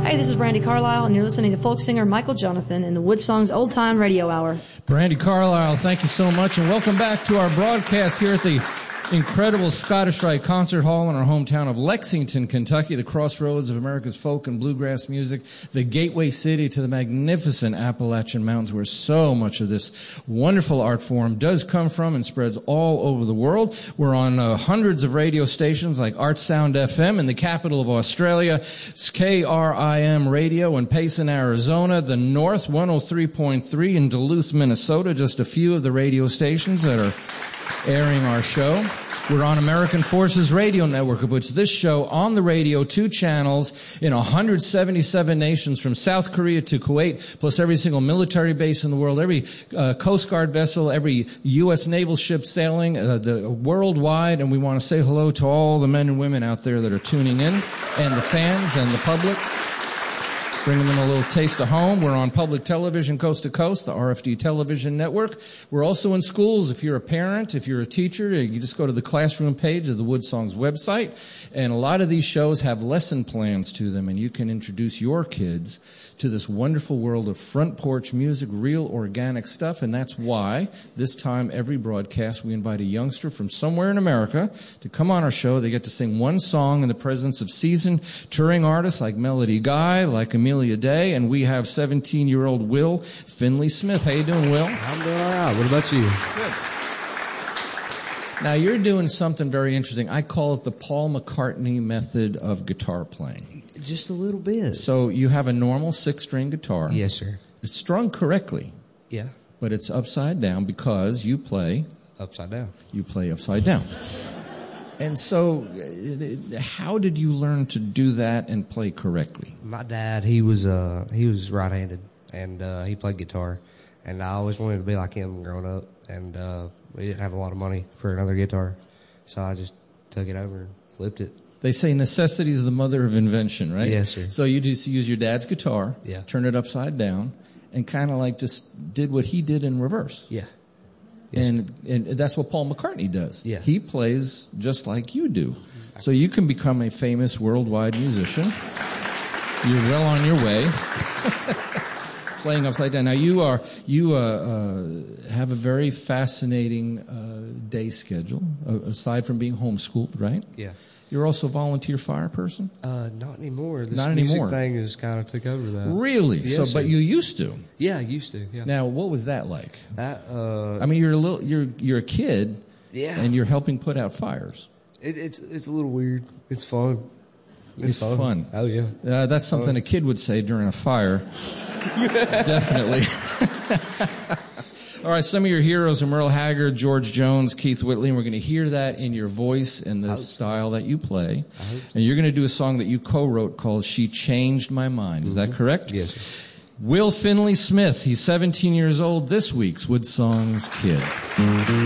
Hey, this is Brandy Carlisle, and you're listening to folk singer Michael Jonathan in the Wood Songs Old Time Radio Hour. Brandy Carlisle, thank you so much, and welcome back to our broadcast here at the incredible Scottish Rite Concert Hall in our hometown of Lexington, Kentucky, the crossroads of America's folk and bluegrass music, the gateway city to the magnificent Appalachian Mountains, where so much of this wonderful art form does come from and spreads all over the world. We're on hundreds of radio stations like Art Sound FM in the capital of Australia, it's KRIM Radio in Payson, Arizona, the North 103.3 in Duluth, Minnesota, just a few of the radio stations that are airing our show. We're on American Forces Radio Network, of which this show on the radio, 2 channels in 177 nations from South Korea to Kuwait, plus every single military base in the world, every Coast Guard vessel, every U.S. naval ship sailing the worldwide. And we want to say hello to all the men and women out there that are tuning in, and the fans and the public, bringing them a little taste of home. We're on public television coast to coast, the RFD television network. We're also in schools. If you're a parent, if you're a teacher, you just go to the classroom page of the Wood Songs website. And a lot of these shows have lesson plans to them, and you can introduce your kids to this wonderful world of front porch music, real organic stuff. And that's why this time every broadcast we invite a youngster from somewhere in America to come on our show. They get to sing one song in the presence of seasoned touring artists like Melody Guy, like Amelia Day, and we have 17-year-old Will Finley Smith. How you doing, Will? I'm doing all right. What about you? Good. Now, you're doing something very interesting. I call it the Paul McCartney method of guitar playing. Just a little bit. So you have a normal 6-string guitar. Yes, sir. It's strung correctly. Yeah. But it's upside down because you play... Upside down. You play upside down. And so, how did you learn to do that and play correctly? My dad, he was right-handed, and he played guitar, and I always wanted to be like him growing up, and we didn't have a lot of money for another guitar, so I just took it over and flipped it. They say necessity is the mother of invention, right? Yes, sir. So you just use your dad's guitar, yeah, turn it upside down, and kind of like just did what he did in reverse. Yeah. Yes, and that's what Paul McCartney does. Yeah. He plays just like you do. So you can become a famous worldwide musician. You're well on your way. Playing upside down. Now you have a very fascinating day schedule, aside from being homeschooled, right? Yeah. You're also a volunteer fire person? Not anymore. This Not music anymore. thing has kind of took over that. Really? Yes, but you used to? Yeah, I used to. Yeah. Now, what was that like? I mean, you're a kid, yeah, and you're helping put out fires. It's a little weird. It's fun. It's fun. Oh yeah. That's something a kid would say during a fire. Definitely. All right, some of your heroes are Merle Haggard, George Jones, Keith Whitley, and we're going to hear that in your voice and the style that you play. And you're going to do a song that you co-wrote called She Changed My Mind. Is that correct? Yes, sir. Will Finley Smith, he's 17 years old, this week's Wood Songs Kid.